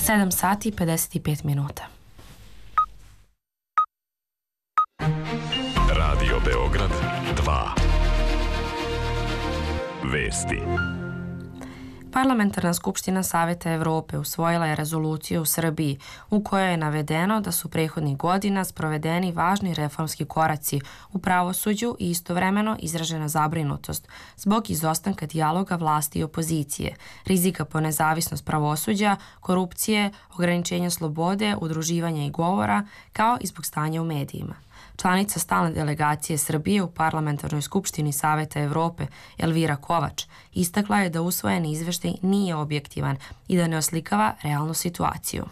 7 sati i 55 minuta. Radio Beograd 2. Vesti. Parlamentarna skupština Saveta Evrope usvojila je rezoluciju u Srbiji u kojoj je navedeno da su prethodnih godina sprovedeni važni reformski koraci u pravosuđu i istovremeno izražena zabrinutost zbog izostanka dijaloga vlasti i opozicije, rizika po nezavisnost pravosuđa, korupcije, ograničenja slobode, udruživanja i govora, kao i zbog stanja u medijima. Članica stalne delegacije Srbije u Parlamentarnoj skupštini Saveta Evrope, Elvira Kovač, istakla je da usvojeni izveštaj nije objektivan i da ne oslikava realnu situaciju.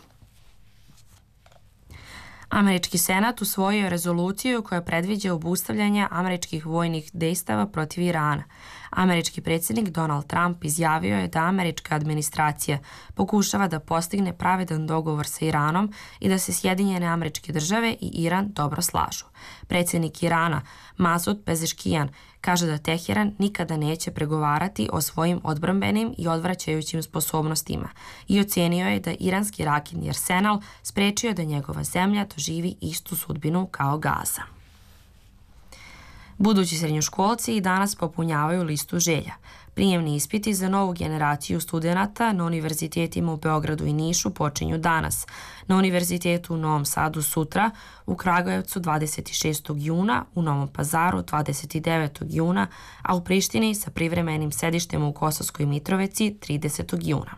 Američki senat usvojio je rezoluciju koja predviđa obustavljanje američkih vojnih dejstava protiv Irana. Američki predsjednik Donald Trump izjavio je da američka administracija pokušava da postigne pravedan dogovor sa Iranom i da se Sjedinjene Američke Države i Iran dobro slažu. Predsjednik Irana, Masud Pezeškijan, kaže da Teheran nikada neće pregovarati o svojim odbrambenim i odvraćajućim sposobnostima i ocenio je da iranski raketni arsenal sprečio da njegova zemlja doživi istu sudbinu kao Gaza. Budući srednjoškolci i danas popunjavaju listu želja. Prijemni ispiti za novu generaciju studenata na univerzitetima u Beogradu i Nišu počinju danas. Na univerzitetu u Novom Sadu sutra, u Kragujevcu 26. juna, u Novom Pazaru 29. juna, a u Prištini sa privremenim sedištem u Kosovskoj Mitroveci 30. juna.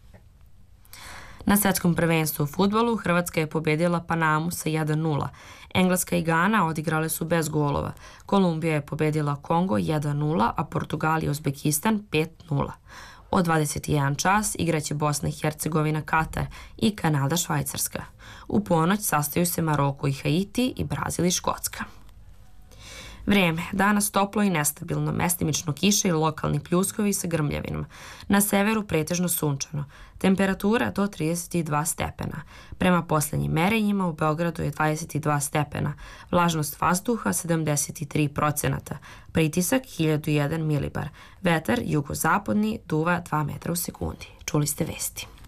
Na svetskom prvenstvu u fudbalu Hrvatska je pobedila Panamu sa 1:0. Engleska i Gana odigrale su bez golova. Kolumbija je pobedila Kongo 1:0, a Portugal i Uzbekistan 5:0. Od 21 čas igraće Bosna i Hercegovina Katar i Kanada Švajcarska. U ponoć sastaju se Maroko i Haiti i Brazil i Škotska. Vreme. Danas toplo i nestabilno, mestimično kiša i lokalni pljuskovi sa grmljavinom. Na severu pretežno sunčano. Temperatura do 32 stepena. Prema posljednjim merenjima u Beogradu je 22 stepena. Vlažnost vazduha 73%. Pritisak 1001 milibar. Vetar jugozapadni duva 2 metra u sekundi. Čuli ste vesti.